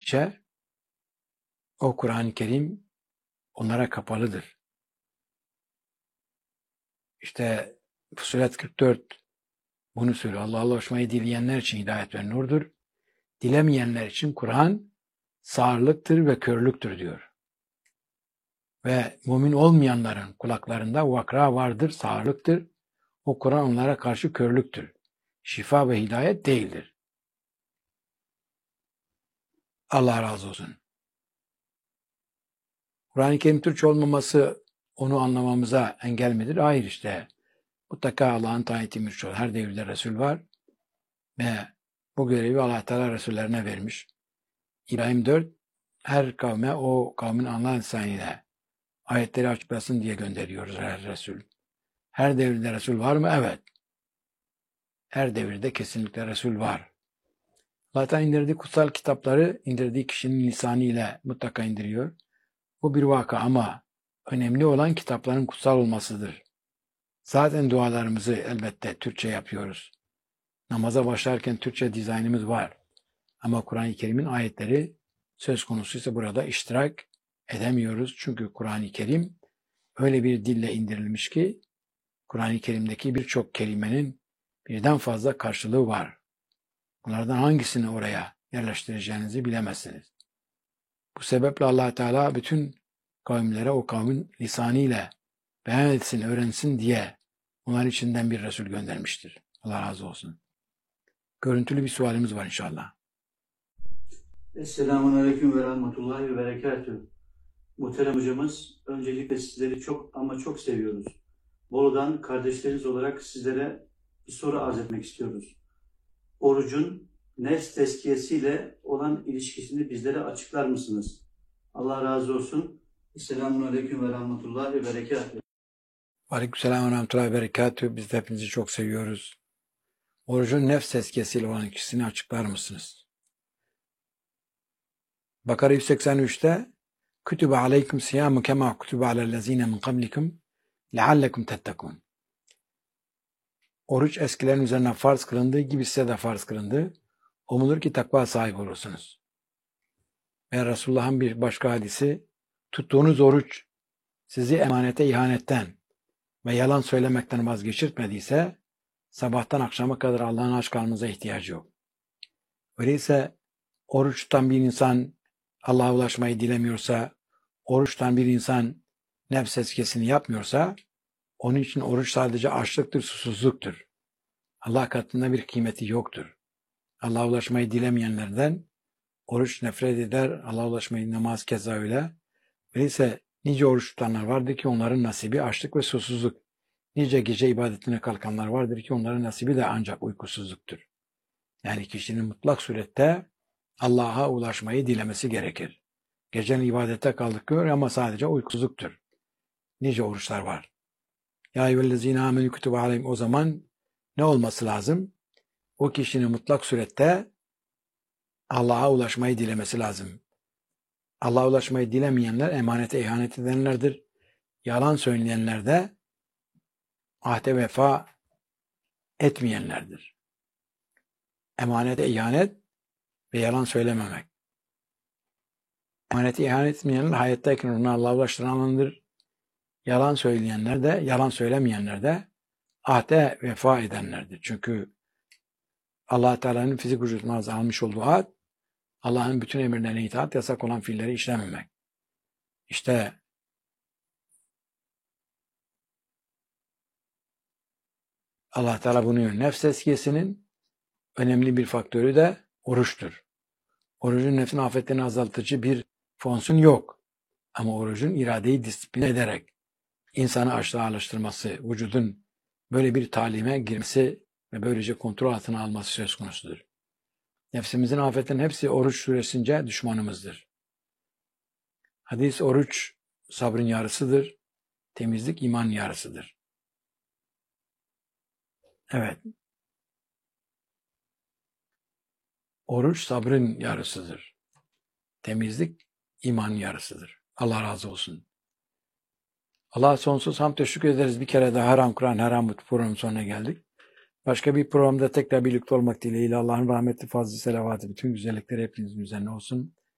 müddetçe o Kur'an-ı Kerim onlara kapalıdır. İşte Fussilet 44 bunu söylüyor. Allah'a ulaşmayı dileyenler için hidayet ve nurdur. Dilemeyenler için Kur'an sağırlıktır ve körlüktür diyor. Ve mümin olmayanların kulaklarında vakra vardır, sağırlıktır. O Kur'an onlara karşı körlüktür. Şifa ve hidayet değildir. Allah razı olsun. Kur'an-ı Kerim Türkçe olmaması onu anlamamıza engel midir? Hayır işte. Mutlaka Allah'ın tayin ettiği her devirde Resul var ve bu görevi Allah Teala Resullerine vermiş. İbrahim 4 her kavme o kavmin anlayan lisanıyla ayetleri açıklasın diye gönderiyoruz her Resul. Her devirde Resul var mı? Evet. Her devirde kesinlikle Resul var. Zaten indirdiği kutsal kitapları indirdiği kişinin lisanı ile mutlaka indiriyor. Bu bir vaka ama önemli olan kitapların kutsal olmasıdır. Zaten dualarımızı elbette Türkçe yapıyoruz. Namaza başlarken Türkçe dizaynımız var. Ama Kur'an-ı Kerim'in ayetleri söz konusuysa burada iştirak edemiyoruz. Çünkü Kur'an-ı Kerim öyle bir dille indirilmiş ki Kur'an-ı Kerim'deki birçok kelimenin birden fazla karşılığı var. Bunlardan hangisini oraya yerleştireceğinizi bilemezsiniz. Bu sebeple Allah Teala bütün kavimlere o kavmin lisanıyla beyan etsin, öğrensin diye onlar içinden bir Resul göndermiştir. Allah razı olsun. Görüntülü bir sualimiz var inşallah. Esselamun ve rahmetullahi ve berekatühü. Muhterem hocamız, öncelikle sizleri çok ama çok seviyoruz. Bolu'dan kardeşleriniz olarak sizlere bir soru arz etmek istiyoruz. Orucun nefs tezkiyesiyle olan ilişkisini bizlere açıklar mısınız? Allah razı olsun. Esselamun ve rahmetullahi ve berekatühü. Aleykümselam ve rahmetullahi ve berekatühü. Biz de hepinizi çok seviyoruz. Orucun nefs tezkiyesiyle olan ilişkisini açıklar mısınız? Bakara 183'te Kütübe aleyküm siyamu kema kütübe alellezine min kablikum leallekum tettekun. Oruç eskilerin üzerine farz kılındığı gibi size de farz kılındı. Umulur ki takva sahibi olursunuz. Ve Resulullah'ın bir başka hadisi, tuttuğunuz oruç sizi emanete ihanetten ve yalan söylemekten vazgeçirtmediyse, sabahtan akşama kadar Allah'ın aşk almanıza ihtiyacı yok. Öyleyse oruç tutan bir insan Allah'a ulaşmayı dilemiyorsa, oruç tutan bir insan nefs tezkiyesini yapmıyorsa, onun için oruç sadece açlıktır, susuzluktur. Allah katında bir kıymeti yoktur. Allah'a ulaşmayı dilemeyenlerden oruç nefret eder, Allah'a ulaşmayı namaz keza öyle. Öyleyse nice oruç tutanlar vardır ki onların nasibi açlık ve susuzluk. Nice gece ibadetine kalkanlar vardır ki onların nasibi de ancak uykusuzluktur. Yani kişinin mutlak surette Allah'a ulaşmayı dilemesi gerekir. Gecenin ibadete kalkıyor ama sadece uykusuzluktur. Nice oruçlar var. Ya eyyühellezine amenü kütübe aleyhim, o zaman ne olması lazım? O kişinin mutlak surette Allah'a ulaşmayı dilemesi lazım. Allah'a ulaşmayı dilemeyenler emanete ihanet edenlerdir. Yalan söyleyenler de ahde vefa etmeyenlerdir. Emanete ihanet ve yalan söylememek. Emanete ihanet etmeyenler hayattayken onu Allah'a ulaştıranlardır. Yalan söyleyenler de, yalan söylemeyenler de ahde vefa edenlerdir. Çünkü Allah Teala'nın fizik vücuduna almış olduğu ahd, Allah'ın bütün emirlerine itaat, yasak olan fiilleri işlememek. İşte Allah Teala bunu diyor. Nefs tezkiyesinin önemli bir faktörü de oruçtur. Orucun nefsin afetlerini azaltıcı bir fonksiyon yok. Ama orucun iradeyi disipline ederek insanı açlığa alıştırması, vücudun böyle bir talime girmesi ve böylece kontrol altına alması söz konusudur. Nefsimizin afetlerinin hepsi oruç süresince düşmanımızdır. Hadis, oruç sabrın yarısıdır, temizlik iman yarısıdır. Evet. Oruç sabrın yarısıdır. Temizlik iman yarısıdır. Allah razı olsun. Allah'a sonsuz hamd teşekkür ederiz. Bir kere daha Haram Kur'an, Haram Mut programının sonuna geldik. Başka bir programda tekrar birlikte olmak dileğiyle Allah'ın rahmeti, fazlı, selavatı, bütün güzellikleri hepinizin üzerine olsun.